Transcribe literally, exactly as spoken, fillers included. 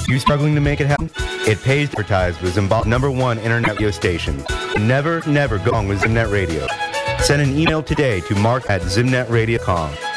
You struggling to make it happen? It pays to advertise with Zimbabwe's number one internet radio station. Never, never go wrong with Zimnet Radio. Send an email today to mark at zimnetradio dot com.